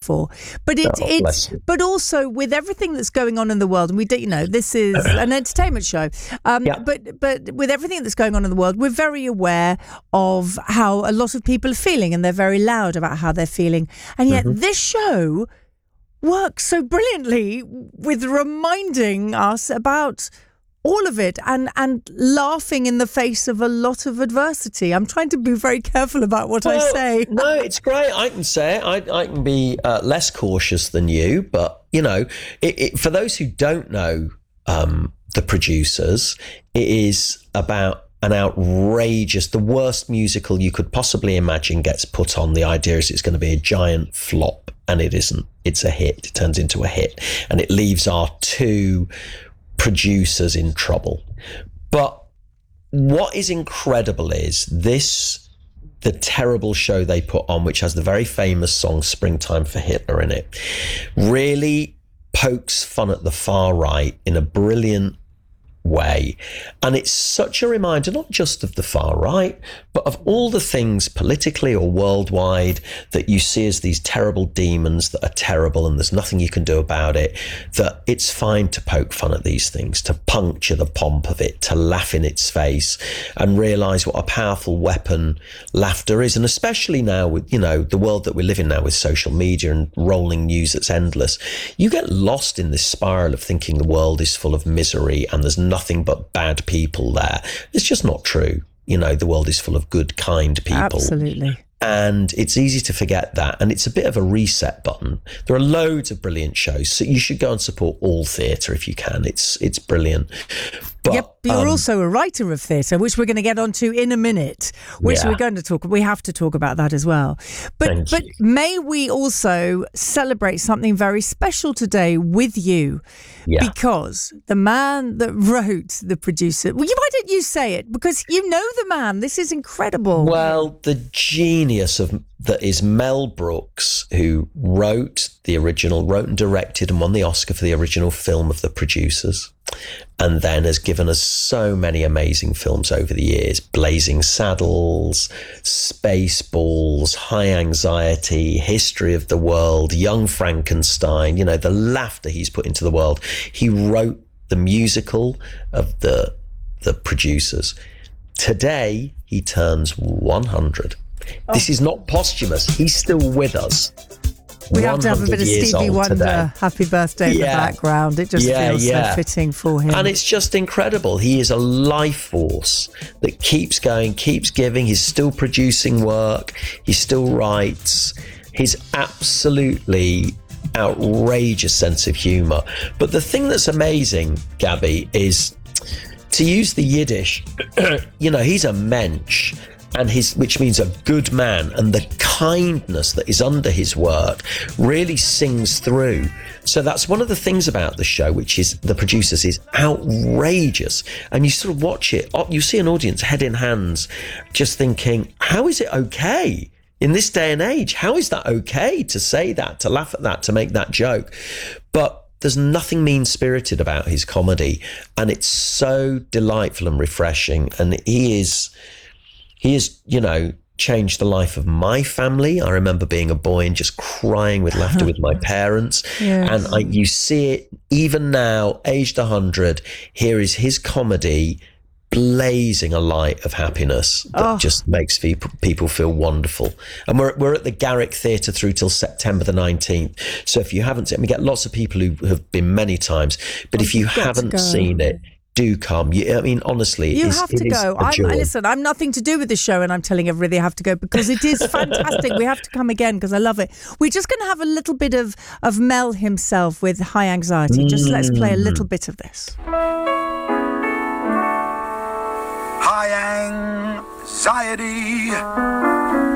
for. But but also with everything that's going on in the world, and we do, this is an entertainment show. But with everything that's going on in the world, we're very aware of how a lot of people are feeling, and they're very loud about how they're feeling. And yet this show works so brilliantly with reminding us about all of it and laughing in the face of a lot of adversity. I'm trying to be very careful about what I say. No, it's great. I can say it. I can be less cautious than you, but for those who don't know the producers, it is about an outrageous, the worst musical you could possibly imagine gets put on. The idea is it's going to be a giant flop, and it isn't. It's a hit. It turns into a hit, and it leaves our two producers in trouble. But what is incredible is the terrible show they put on, which has the very famous song Springtime for Hitler in it, really pokes fun at the far right in a brilliant way. And it's such a reminder, not just of the far right, but of all the things politically or worldwide that you see as these terrible demons that are terrible and there's nothing you can do about it, that it's fine to poke fun at these things, to puncture the pomp of it, to laugh in its face and realise what a powerful weapon laughter is. And especially now with, the world that we live in now with social media and rolling news that's endless, you get lost in this spiral of thinking the world is full of misery and there's nothing but bad people there. It's just not true. The world is full of good, kind people. Absolutely. And it's easy to forget that. And it's a bit of a reset button. There are loads of brilliant shows. So you should go and support all theatre if you can. It's brilliant. But, you're also a writer of theatre, which we're going to get onto in a minute, we have to talk about that as well. But may we also celebrate something very special today with you? Yeah. Because the man that wrote the producer, why don't you say it? Because you know the man. This is incredible. Well, the genius that is Mel Brooks, who wrote and directed and won the Oscar for the original film of The Producers, and then has given us so many amazing films over the years: Blazing Saddles, Spaceballs, High Anxiety, History of the World, Young Frankenstein, the laughter he's put into the world. He wrote the musical of the Producers. Today, he turns 100. Oh. This is not posthumous. He's still with us. We have to have a bit of Stevie Wonder today. Happy birthday in the background. It just feels so fitting for him. And it's just incredible. He is a life force that keeps going, keeps giving. He's still producing work. He still writes. His absolutely outrageous sense of humour. But the thing that's amazing, Gabby, is to use the Yiddish, he's a mensch. And which means a good man, and the kindness that is under his work really sings through. So that's one of the things about the show, which is The Producers, is outrageous. And you sort of watch it, you see an audience head in hands, just thinking, how is it okay in this day and age? How is that okay to say that, to laugh at that, to make that joke? But there's nothing mean-spirited about his comedy, and it's so delightful and refreshing. And he has, changed the life of my family. I remember being a boy and just crying with laughter with my parents. Yes. And you see it even now, aged 100. Here is his comedy blazing a light of happiness that just makes people feel wonderful. And we're at the Garrick Theatre through till September the 19th. So if you haven't seen it, we get lots of people who have been many times. But if you haven't seen it, do come. Honestly, you have to go. Listen, I'm nothing to do with the show, and I'm telling everybody they have to go because it is fantastic. We have to come again because I love it. We're just going to have a little bit of Mel himself with High Anxiety. Just let's play a little bit of this. High anxiety.